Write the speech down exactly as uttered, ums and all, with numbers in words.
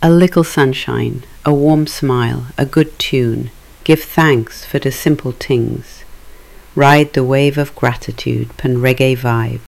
A little sunshine, a warm smile, a good tune, give thanks for the simple things. Ride the wave of gratitude, pen reggae vibe.